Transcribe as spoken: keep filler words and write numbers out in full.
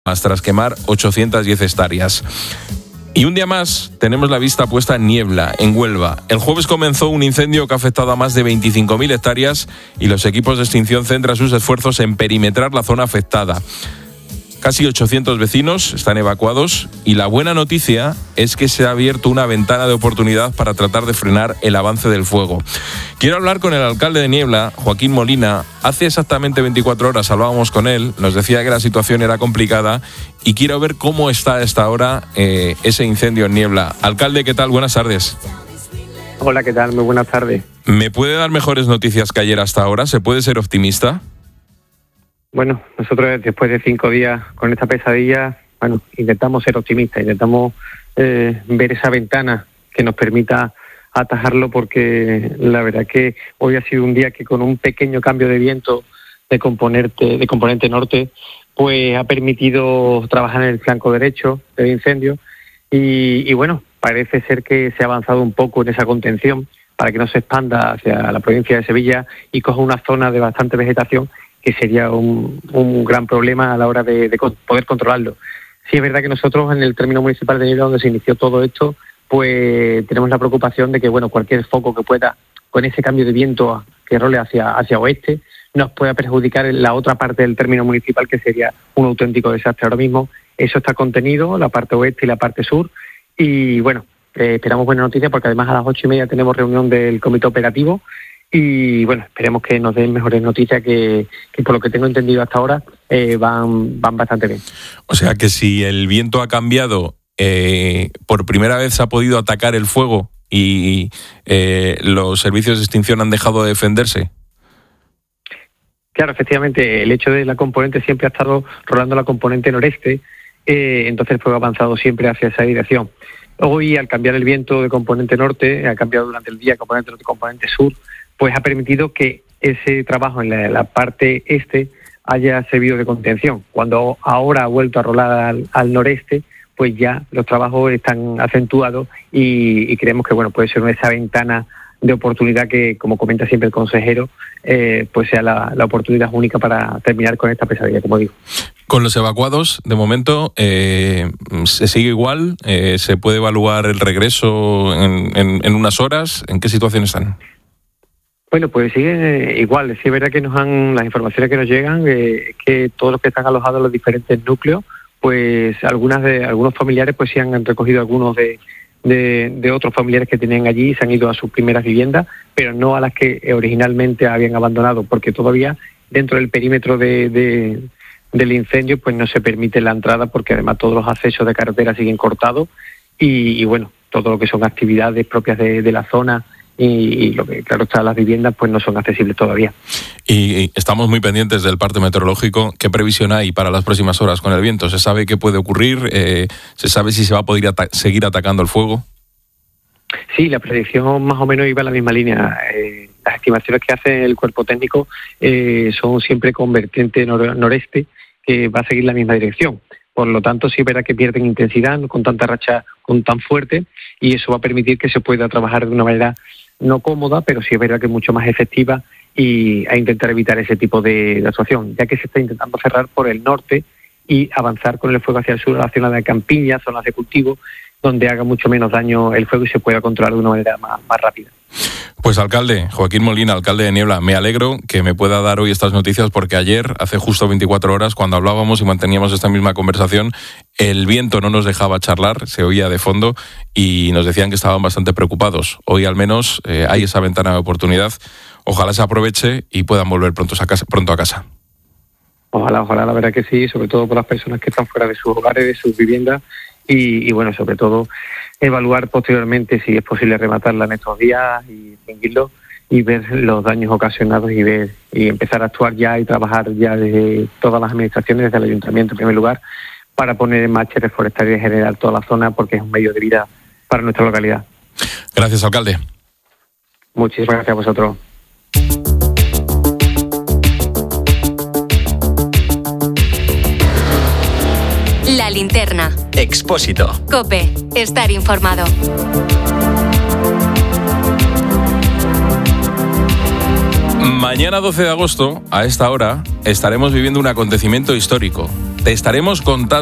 tras quemar ochocientas diez hectáreas. Y un día más tenemos la vista puesta en Niebla, en Huelva. El jueves comenzó un incendio que ha afectado a más de veinticinco mil hectáreas y los equipos de extinción centran sus esfuerzos en perimetrar la zona afectada. Casi ochocientos vecinos están evacuados y la buena noticia es que se ha abierto una ventana de oportunidad para tratar de frenar el avance del fuego. Quiero hablar con el alcalde de Niebla, Joaquín Molina. Hace exactamente veinticuatro horas hablábamos con él, nos decía que la situación era complicada y quiero ver cómo está a esta hora eh, ese incendio en Niebla. Alcalde, ¿qué tal? Buenas tardes. Hola, ¿qué tal? Muy buenas tardes. ¿Me puede dar mejores noticias que ayer hasta ahora? ¿Se puede ser optimista? Bueno, nosotros después de cinco días con esta pesadilla, bueno, intentamos ser optimistas, intentamos eh, ver esa ventana que nos permita atajarlo, porque la verdad que hoy ha sido un día que con un pequeño cambio de viento de componente, de componente norte, pues ha permitido trabajar en el flanco derecho del incendio y, y bueno, parece ser que se ha avanzado un poco en esa contención para que no se expanda hacia la provincia de Sevilla y coja una zona de bastante vegetación, que sería un, un gran problema a la hora de, de poder controlarlo. Sí es verdad que nosotros en el término municipal de Niebla, donde se inició todo esto, pues tenemos la preocupación de que bueno, cualquier foco que pueda, con ese cambio de viento que role hacia, hacia oeste, nos pueda perjudicar en la otra parte del término municipal, que sería un auténtico desastre. Ahora mismo eso está contenido, la parte oeste y la parte sur, y bueno, eh, esperamos buena noticia, porque además a las ocho y media tenemos reunión del comité operativo. Y bueno, esperemos que nos den mejores noticias que, que por lo que tengo entendido hasta ahora eh, van, van bastante bien. O sea que si el viento ha cambiado, eh, por primera vez se ha podido atacar el fuego y eh, los servicios de extinción han dejado de defenderse. Claro, efectivamente, el hecho de la componente siempre ha estado rolando la componente noreste, eh, entonces el fuego ha avanzado siempre hacia esa dirección. Hoy, al cambiar el viento de componente norte, ha cambiado durante el día componente norte, componente sur, pues ha permitido que ese trabajo en la, la parte este haya servido de contención. Cuando ahora ha vuelto a rolar al, al noreste, pues ya los trabajos están acentuados y, y creemos que bueno, puede ser esa ventana de oportunidad que, como comenta siempre el consejero, eh, pues sea la, la oportunidad única para terminar con esta pesadilla, como digo. Con los evacuados, de momento, eh, ¿se sigue igual? Eh, ¿Se puede evaluar el regreso en, en, en unas horas? ¿En qué situación están? Bueno, pues sigue igual. Sí es verdad que nos han, las informaciones que nos llegan, eh, que todos los que están alojados en los diferentes núcleos, pues algunas de algunos familiares pues sí han recogido algunos de, de, de otros familiares que tenían allí y se han ido a sus primeras viviendas, pero no a las que originalmente habían abandonado, porque todavía dentro del perímetro de, de, del incendio pues no se permite la entrada, porque además todos los accesos de carretera siguen cortados y, y bueno, todo lo que son actividades propias de, de la zona y, y lo que claro está, las viviendas pues no son accesibles todavía. Y estamos muy pendientes del parte meteorológico. ¿Qué previsión hay para las próximas horas con el viento? ¿Se sabe qué puede ocurrir? Eh, ¿Se sabe si se va a poder ata- seguir atacando el fuego? Sí, la predicción más o menos iba en la misma línea. Eh, las estimaciones que hace el cuerpo técnico eh, son siempre con vertiente nor- noreste, que va a seguir la misma dirección. Por lo tanto, sí verá que pierden intensidad con tanta racha, con tan fuerte, y eso va a permitir que se pueda trabajar de una manera no cómoda, pero sí es verdad que mucho más efectiva, y a intentar evitar ese tipo de, de actuación, ya que se está intentando cerrar por el norte y avanzar con el fuego hacia el sur, a la zona de campiñas, zonas de cultivo, donde haga mucho menos daño el fuego y se pueda controlar de una manera más, más rápida. Pues alcalde, Joaquín Molina, alcalde de Niebla, me alegro que me pueda dar hoy estas noticias, porque ayer, hace justo veinticuatro horas, cuando hablábamos y manteníamos esta misma conversación, el viento no nos dejaba charlar, se oía de fondo y nos decían que estaban bastante preocupados. Hoy al menos eh, hay esa ventana de oportunidad, ojalá se aproveche y puedan volver pronto a casa. Pronto a casa. Ojalá, ojalá, la verdad que sí, sobre todo por las personas que están fuera de sus hogares, de sus viviendas, y, y bueno, sobre todo evaluar posteriormente si es posible rematarla en estos días y extinguirlo y ver los daños ocasionados y ver y empezar a actuar ya y trabajar ya desde todas las administraciones, desde el ayuntamiento en primer lugar, para poner en marcha reforestaría en general toda la zona, porque es un medio de vida para nuestra localidad. Gracias, alcalde. Muchísimas gracias a vosotros. La linterna. Expósito. COPE. Estar informado. Mañana doce de agosto, a esta hora, estaremos viviendo un acontecimiento histórico. Te estaremos contando